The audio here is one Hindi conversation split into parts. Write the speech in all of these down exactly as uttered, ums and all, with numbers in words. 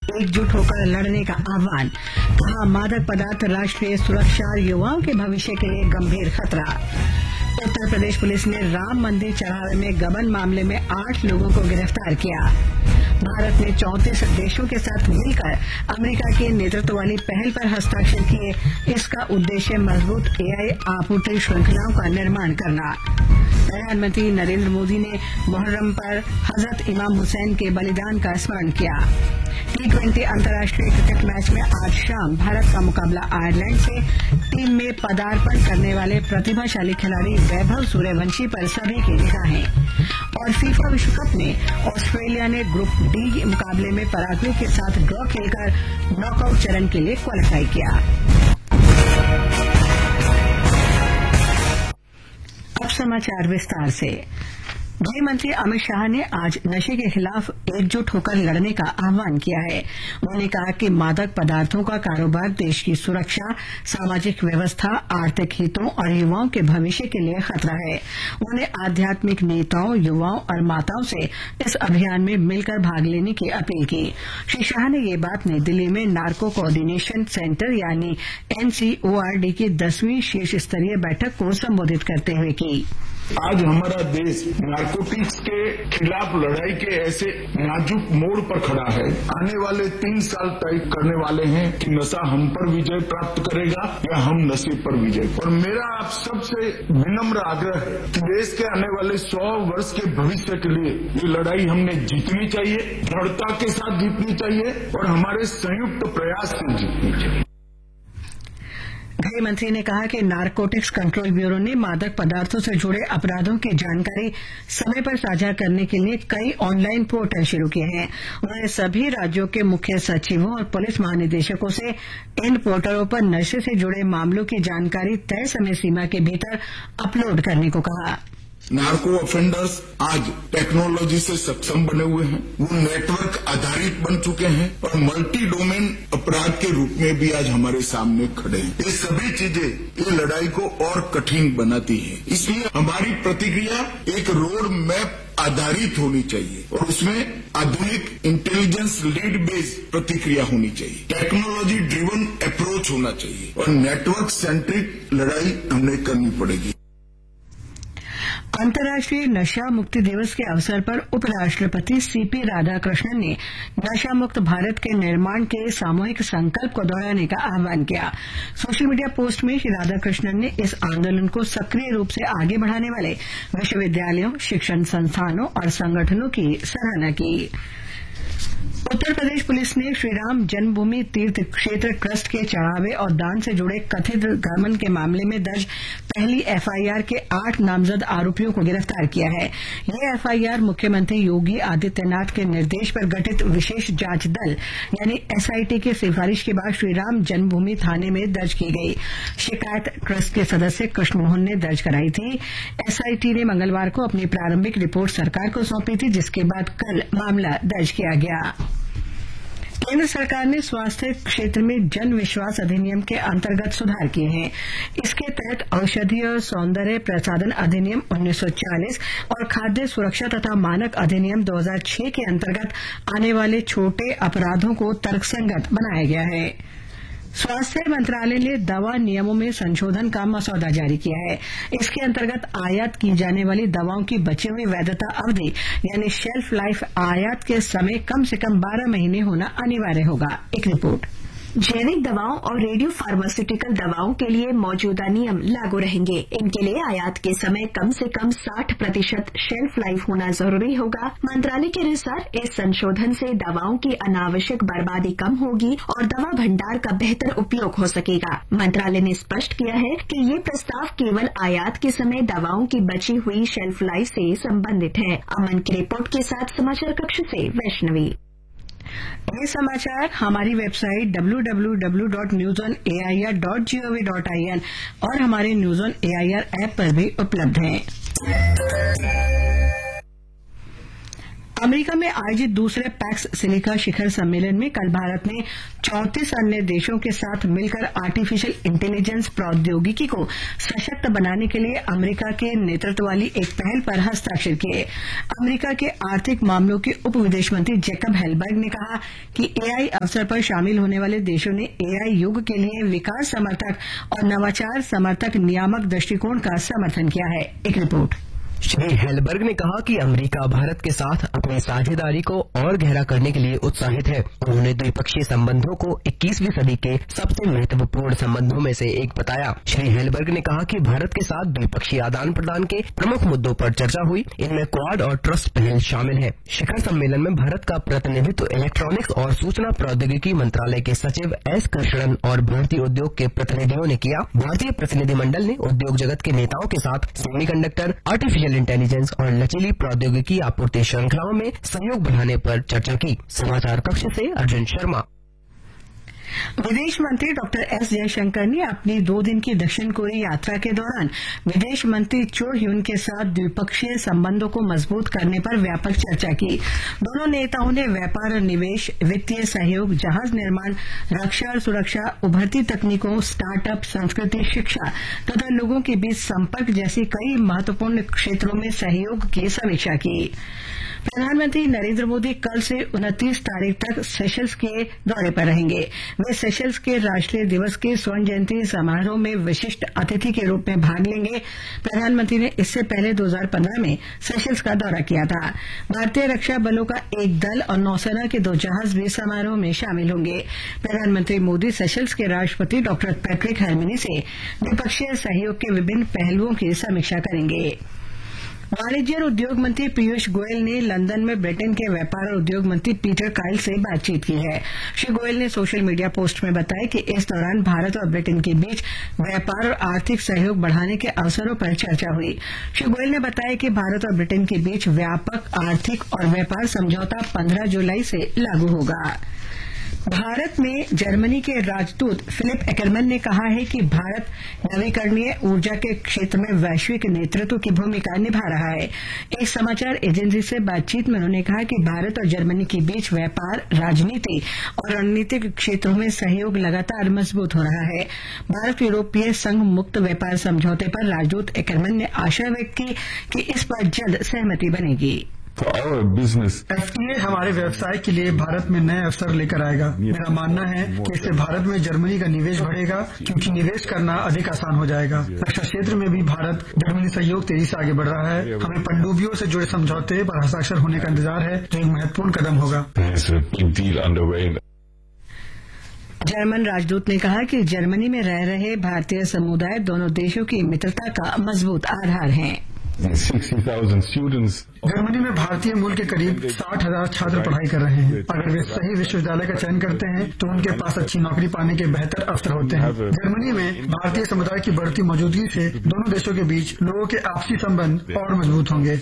एकजुट होकर लड़ने का आह्वान। कहा, मादक पदार्थ राष्ट्रीय सुरक्षा और युवाओं के भविष्य के लिए गंभीर खतरा। उत्तर प्रदेश पुलिस ने राम मंदिर चढ़ावे में गबन मामले में आठ लोगों को गिरफ्तार किया। भारत ने चौंतीस देशों के साथ मिलकर अमेरिका के नेतृत्व वाली पहल पर हस्ताक्षर किए। इसका उद्देश्य मजबूत एआई आपूर्ति श्रृंखलाओं का निर्माण करना। प्रधानमंत्री नरेंद्र मोदी ने मुहर्रम पर हजरत इमाम हुसैन के बलिदान का स्मरण किया। टी ट्वेंटी अंतर्राष्ट्रीय क्रिकेट मैच में आज शाम भारत का मुकाबला आयरलैंड से। टीम में पदार्पण करने वाले प्रतिभाशाली खिलाड़ी वैभव सूर्यवंशी पर सभी की निगाहें। और फीफा विश्व कप में ऑस्ट्रेलिया ने ग्रुप डी मुकाबले में पराग्वे के साथ ड्रॉ खेलकर नॉकआउट चरण के लिए क्वालिफाई किया। अब समाचार विस्तार से। गृह मंत्री अमित शाह ने आज नशे के खिलाफ एकजुट होकर लड़ने का आह्वान किया है। उन्होंने कहा कि मादक पदार्थों का कारोबार देश की सुरक्षा, सामाजिक व्यवस्था, आर्थिक हितों और युवाओं के भविष्य के लिए खतरा है। उन्होंने आध्यात्मिक नेताओं, युवाओं और माताओं से इस अभियान में मिलकर भाग लेने की अपील की। श्री शाह ने ये बात नई दिल्ली में नार्को कोऑर्डिनेशन सेंटर यानी एनसीओआरडी की दसवीं शीर्ष स्तरीय बैठक को संबोधित करते हुए की। आज हमारा देश नारकोटिक्स के खिलाफ लड़ाई के ऐसे नाजुक मोड़ पर खड़ा है। आने वाले तीन साल तय करने वाले हैं कि नशा हम पर विजय प्राप्त करेगा या हम नशे पर विजय। और मेरा आप सबसे विनम्र आग्रह है कि देश के आने वाले सौ वर्ष के भविष्य के लिए ये लड़ाई हमने जीतनी चाहिए, दृढ़ता के साथ जीतनी चाहिए और हमारे संयुक्त प्रयास से जीतनी चाहिए। गृह मंत्री ने कहा कि नारकोटिक्स कंट्रोल ब्यूरो ने मादक पदार्थों से जुड़े अपराधों की जानकारी समय पर साझा करने के लिए कई ऑनलाइन पोर्टल शुरू किए हैं। उन्होंने सभी राज्यों के मुख्य सचिवों और पुलिस महानिदेशकों से इन पोर्टलों पर नशे से जुड़े मामलों की जानकारी तय समय सीमा के भीतर अपलोड करने को कहा। नार्को ऑफेंडर्स आज टेक्नोलॉजी से सक्षम बने हुए हैं, वो नेटवर्क आधारित बन चुके हैं और मल्टी डोमेन अपराध के रूप में भी आज हमारे सामने खड़े हैं। ये सभी चीजें ये लड़ाई को और कठिन बनाती है। इसलिए हमारी प्रतिक्रिया एक रोड मैप आधारित होनी चाहिए और उसमें आधुनिक इंटेलिजेंस लीड बेस्ड प्रतिक्रिया होनी चाहिए, टेक्नोलॉजी ड्रिवन अप्रोच होना चाहिए और नेटवर्क सेंट्रिक लड़ाई हमें करनी पड़ेगी। अंतर्राष्ट्रीय नशा मुक्ति दिवस के अवसर पर उपराष्ट्रपति सीपी राधाकृष्णन ने नशा मुक्त भारत के निर्माण के सामूहिक संकल्प को दोहराने का आह्वान किया। सोशल मीडिया पोस्ट में श्री राधाकृष्णन ने इस आंदोलन को सक्रिय रूप से आगे बढ़ाने वाले विश्वविद्यालयों, शिक्षण संस्थानों और संगठनों की सराहना की। उत्तर प्रदेश पुलिस ने श्रीराम जन्मभूमि तीर्थ क्षेत्र ट्रस्ट के चढ़ावे और दान से जुड़े कथित गबन के मामले में दर्ज पहली एफआईआर के आठ नामजद आरोपियों को गिरफ्तार किया है। यह एफआईआर मुख्यमंत्री योगी आदित्यनाथ के निर्देश पर गठित विशेष जांच दल यानी एसआईटी की सिफारिश के बाद श्रीराम जन्मभूमि थाने में दर्ज की गई। शिकायत ट्रस्ट के सदस्य कृष्ण मोहन ने दर्ज कराई थी। एसआईटी ने मंगलवार को अपनी प्रारंभिक रिपोर्ट सरकार को सौंपी थी, जिसके बाद कल मामला दर्ज किया गया। केंद्र सरकार ने स्वास्थ्य क्षेत्र में जन विश्वास अधिनियम के अंतर्गत सुधार किए हैं। इसके तहत औषधि और सौंदर्य प्रसाधन अधिनियम उन्नीस सौ चालीस और खाद्य सुरक्षा तथा मानक अधिनियम दो हज़ार छह के अंतर्गत आने वाले छोटे अपराधों को तर्कसंगत बनाया गया है। स्वास्थ्य मंत्रालय ने दवा नियमों में संशोधन का मसौदा जारी किया है। इसके अंतर्गत आयात की जाने वाली दवाओं की बची हुई वैधता अवधि यानी शेल्फ लाइफ आयात के समय कम से कम बारह महीने होना अनिवार्य होगा। एक रिपोर्ट। जैविक दवाओं और रेडियो फार्मास्यूटिकल दवाओं के लिए मौजूदा नियम लागू रहेंगे। इनके लिए आयात के समय कम से कम साठ प्रतिशत शेल्फ लाइफ होना जरूरी होगा। मंत्रालय के अनुसार इस संशोधन से दवाओं की अनावश्यक बर्बादी कम होगी और दवा भंडार का बेहतर उपयोग हो सकेगा। मंत्रालय ने स्पष्ट किया है कि ये प्रस्ताव केवल आयात के समय दवाओं की बची हुई शेल्फ लाइफ से संबंधित है। अमन की रिपोर्ट के साथ समाचार कक्ष से वैष्णवी। ये समाचार हमारी website W W W dot news on A I R dot G O V dot I N और हमारे news on A I R app पर भी उपलब्ध हैं। अमेरिका में आयोजित दूसरे पैक्स सिलिका शिखर सम्मेलन में कल भारत ने चौंतीस अन्य देशों के साथ मिलकर आर्टिफिशियल इंटेलिजेंस प्रौद्योगिकी को सशक्त बनाने के लिए अमेरिका के नेतृत्व वाली एक पहल पर हस्ताक्षर किए। अमेरिका के आर्थिक मामलों के उप विदेश मंत्री जैकब हेलबर्ग ने कहा कि एआई अवसर पर शामिल होने वाले देशों ने एआई युग के लिए विकास समर्थक और नवाचार समर्थक नियामक दृष्टिकोण का समर्थन किया है। एक रिपोर्ट। श्री हेलबर्ग ने कहा कि अमेरिका भारत के साथ अपनी साझेदारी को और गहरा करने के लिए उत्साहित है। उन्होंने द्विपक्षीय संबंधों को इक्कीसवीं सदी के सबसे महत्वपूर्ण संबंधों में से एक बताया। श्री हेलबर्ग ने कहा कि भारत के साथ द्विपक्षीय आदान प्रदान के प्रमुख मुद्दों पर चर्चा हुई। इनमें क्वाड और ट्रस्ट पहल शामिल है। शिखर सम्मेलन में भारत का प्रतिनिधित्व इलेक्ट्रॉनिक्स और सूचना प्रौद्योगिकी मंत्रालय के सचिव एस कृष्णन और भारतीय उद्योग के प्रतिनिधियों ने किया। भारतीय प्रतिनिधिमंडल ने उद्योग जगत के नेताओं के साथ सेमीकंडक्टर, आर्टिफिशियल इंटेलिजेंस और लचीली प्रौद्योगिकी आपूर्ति श्रृंखलाओं में सहयोग बढ़ाने पर चर्चा की। समाचार कक्ष से अर्जुन शर्मा। विदेश मंत्री डॉक्टर एस जयशंकर ने अपनी दो दिन की दक्षिण कोरिया यात्रा के दौरान विदेश मंत्री चो ह्यून के साथ द्विपक्षीय संबंधों को मजबूत करने पर व्यापक चर्चा की। दोनों नेताओं ने व्यापार और निवेश, वित्तीय सहयोग, जहाज निर्माण, रक्षा और सुरक्षा, उभरती तकनीकों, स्टार्टअप, संस्कृति, शिक्षा तथा लोगों के बीच संपर्क जैसी कई महत्वपूर्ण क्षेत्रों में सहयोग की समीक्षा की। प्रधानमंत्री नरेंद्र मोदी कल से उनतीस तारीख तक सेशल्स के दौरे पर रहेंगे। वे सेशल्स के राष्ट्रीय दिवस के स्वर्ण जयंती समारोह में विशिष्ट अतिथि के रूप में भाग लेंगे। प्रधानमंत्री ने इससे पहले दो हज़ार पंद्रह में सेशल्स का दौरा किया था। भारतीय रक्षा बलों का एक दल और नौसेना के दो जहाज भी समारोह में शामिल होंगे। प्रधानमंत्री मोदी सेशल्स के राष्ट्रपति डॉक्टर पैट्रिक हेर्मिनी से द्विपक्षीय सहयोग के विभिन्न पहलुओं की समीक्षा करेंगे। वाणिज्य और उद्योग मंत्री पीयूष गोयल ने लंदन में ब्रिटेन के व्यापार और उद्योग मंत्री पीटर काइल से बातचीत की है। श्री गोयल ने सोशल मीडिया पोस्ट में बताया कि इस दौरान भारत और ब्रिटेन के बीच व्यापार और आर्थिक सहयोग बढ़ाने के अवसरों पर चर्चा हुई। श्री गोयल ने बताया कि भारत और ब्रिटेन के बीच व्यापक आर्थिक और व्यापार समझौता पंद्रह जुलाई से लागू होगा। भारत में जर्मनी के राजदूत फिलिप एक्करमैन ने कहा है कि भारत नवीकरणीय ऊर्जा के क्षेत्र में वैश्विक नेतृत्व की भूमिका निभा रहा है। एक समाचार एजेंसी से बातचीत में उन्होंने कहा कि भारत और जर्मनी के बीच व्यापार, राजनीति और रणनीतिक क्षेत्रों में सहयोग लगातार मजबूत हो रहा है। भारत यूरोपीय संघ मुक्त व्यापार समझौते पर राजदूत एक्करमैन ने आशा व्यक्त की कि इस पर जल्द सहमति बनेगी। एफटीए हमारे व्यवसाय के लिए भारत में नए अवसर लेकर आएगा। मेरा मानना है कि इससे भारत में जर्मनी का निवेश बढ़ेगा, क्योंकि निवेश करना अधिक आसान हो जाएगा। रक्षा क्षेत्र में भी भारत जर्मनी सहयोग तेजी से आगे बढ़ रहा है। हमें पनडुब्बियों से जुड़े समझौते पर हस्ताक्षर होने का इंतजार है, जो एक महत्वपूर्ण कदम होगा। जर्मन राजदूत ने कहा कि जर्मनी में रह रहे भारतीय समुदाय दोनों देशों की मित्रता का मजबूत आधार है। जर्मनी में भारतीय मूल के करीब साठ हजार छात्र पढ़ाई कर रहे हैं। अगर वे सही विश्वविद्यालय का चयन करते हैं तो उनके पास अच्छी नौकरी पाने के बेहतर अवसर होते हैं। जर्मनी में भारतीय समुदाय की बढ़ती मौजूदगी से दोनों देशों के बीच लोगों के आपसी संबंध और मजबूत होंगे।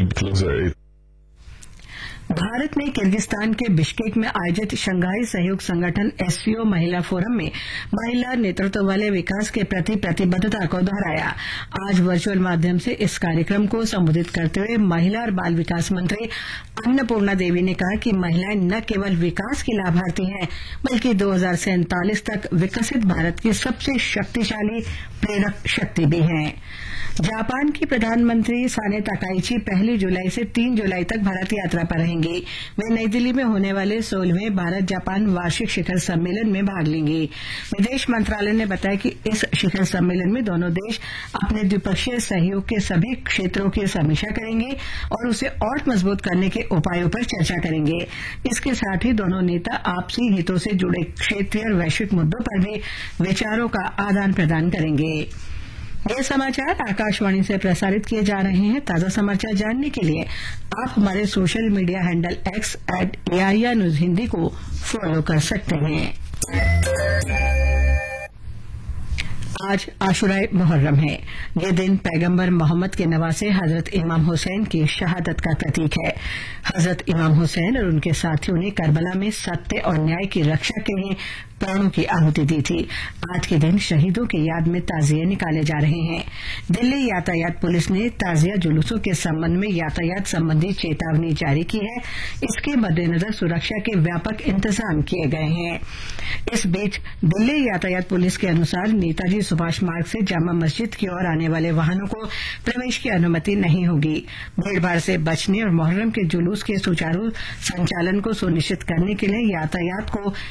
भारत ने किर्गिस्तान के बिश्केक में आयोजित शंघाई सहयोग संगठन एससीओ महिला फोरम में महिला नेतृत्व वाले विकास के प्रति प्रतिबद्धता को दोहराया। आज वर्चुअल माध्यम से इस कार्यक्रम को संबोधित करते हुए महिला और बाल विकास मंत्री अन्नपूर्णा देवी ने कहा कि महिलाएं न केवल विकास की लाभार्थी हैं, बल्कि दो हजार सैंतालीस तक विकसित भारत की सबसे शक्तिशाली प्रेरक शक्ति भी हैं। जापान की प्रधानमंत्री साने ताकाइची पहली जुलाई से तीन जुलाई तक भारत यात्रा पर रहेंगे। वे नई दिल्ली में होने वाले सोलहवें भारत जापान वार्षिक शिखर सम्मेलन में भाग लेंगे। विदेश मंत्रालय ने बताया कि इस शिखर सम्मेलन में दोनों देश अपने द्विपक्षीय सहयोग के सभी क्षेत्रों की समीक्षा करेंगे और उसे और मजबूत करने के उपायों पर चर्चा करेंगे। इसके साथ ही दोनों नेता आपसी हितों से जुड़े क्षेत्रीय और वैश्विक मुद्दों पर भी विचारों का आदान प्रदान करेंगे। ये समाचार आकाशवाणी से प्रसारित किए जा रहे हैं। ताजा समाचार जानने के लिए आप हमारे social media handle x eight AIR news Hindi को फॉलो कर सकते हैं। आज आशुराए मुहर्रम है। ये दिन पैगंबर मोहम्मद के नवासे हजरत इमाम हुसैन की शहादत का प्रतीक है। हजरत इमाम हुसैन और उनके साथियों ने करबला में सत्य और न्याय की रक्षा के लिए प्राणों की आहुति दी थी। आज के दिन शहीदों की याद में ताजिए निकाले जा रहे हैं। दिल्ली यातायात पुलिस ने ताजिया जुलूसों के संबंध में यातायात संबंधी चेतावनी जारी की है। इसके मद्देनजर सुरक्षा के व्यापक इंतजाम किए गए हैं। इस बीच दिल्ली यातायात पुलिस के अनुसार नेताजी सुभाष मार्ग से जामा मस्जिद की ओर आने वाले वाहनों को प्रवेश की अनुमति नहीं होगी। भीड़भाड़ से बचने और मुहर्रम के जुलूस के सुचारू संचालन को सुनिश्चित करने के लिए यातायात को